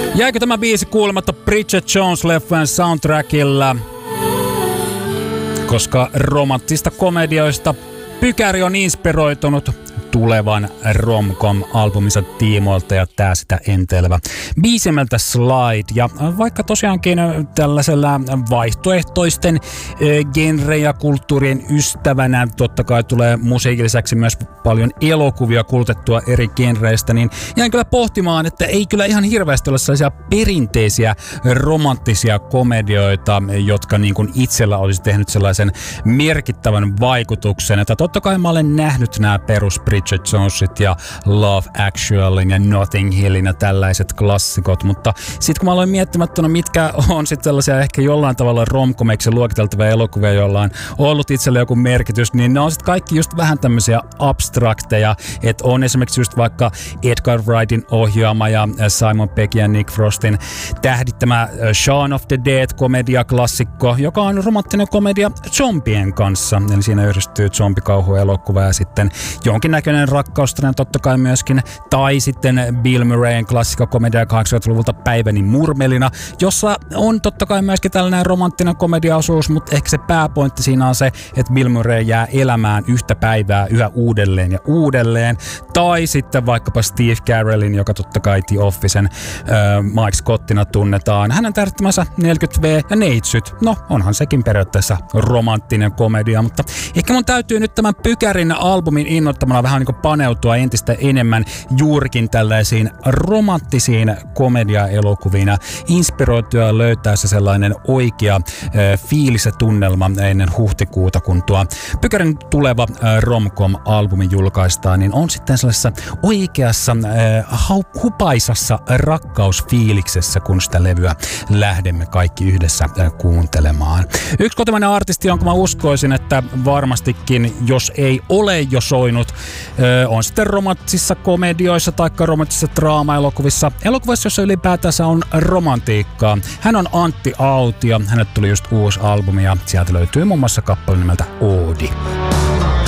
Jäikö tämä biisi kuulematta Bridget Jones-leffojen soundtrackilla? Koska romanttista komedioista Pykäri on inspiroitunut tulevan rom-com-albuminsa tiimoilta ja tää sitä entelevä biisimältä Slide. Ja vaikka tosiaankin tällaisella vaihtoehtoisten genre- ja kulttuurien ystävänä totta kai tulee musiikin lisäksi myös paljon elokuvia kulutettua eri genreistä, niin jäin kyllä pohtimaan, että ei kyllä ihan hirveästi ole sellaisia perinteisiä romanttisia komedioita, jotka niin kuin itsellä olisi tehnyt sellaisen merkittävän vaikutuksen. Että totta kai mä olen nähnyt nämä perus Bridget Jonesit ja Love Actuallyn ja Notting Hillin ja tällaiset klassikot, mutta sitten kun mä aloin miettimään, että no mitkä on sitten sellaisia ehkä jollain tavalla romcomeiksi luokiteltavia elokuvia, joilla on ollut itselle joku merkitys, niin ne on sitten kaikki just vähän tämmöisiä abstrakteja, että on esimerkiksi just vaikka Edgar Wrightin ohjaama ja Simon Pegg ja Nick Frostin tähdittämä Shaun of the Dead-komedia-klassikko, joka on romanttinen komedia zombien kanssa, eli siinä yhdistyy zombikauhuelokuva ja sitten jonkinnäköinen rakkaustarina totta kai myöskin, tai sitten Bill Murrayn klassikkokomedia 80-luvulta Päiväni murmelina, jossa on totta kai myöskin tällainen romanttinen komediaosuus, mutta ehkä se pääpointti siinä on se, että Bill Murray jää elämään yhtä päivää yhä uudelleen ja uudelleen, tai sitten vaikkapa Steve Carellin, joka totta kai The Officen Mike Scottina tunnetaan, hänen tähdittämänsä 40V ja Neitsyt, no onhan sekin periaatteessa romanttinen komedia, mutta ehkä mun täytyy nyt tämän Pykärin albumin innoittamana vähän niin kuin paneutua entistä enemmän juurikin tällaisiin romanttisiin komedia-elokuviin ja inspiroitua ja löytää se sellainen oikea fiilis ja tunnelma ennen huhtikuuta, kun tuo Pykärin tuleva rom-com-albumi julkaistaan, niin on sitten sellaisessa oikeassa hupaisassa rakkausfiiliksessä, kun sitä levyä lähdemme kaikki yhdessä kuuntelemaan. Yksi kotimainen artisti, jonka mä uskoisin, että varmastikin, jos ei ole jo soinut, on sitten romanttisissa komedioissa tai romanttisissa draama-elokuvissa, jossa ylipäätänsä on romantiikkaa. Hän on Antti Autio, hänet tuli just uusi albumi ja sieltä löytyy muun muassa kappale nimeltä Oodi.